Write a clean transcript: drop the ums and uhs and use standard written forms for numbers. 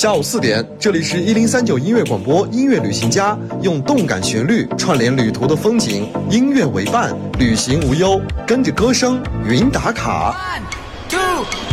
下午4点，这里是1039音乐广播，音乐旅行家用动感旋律串联旅途的风景，音乐为伴，旅行无忧，跟着歌声云打卡。1, 2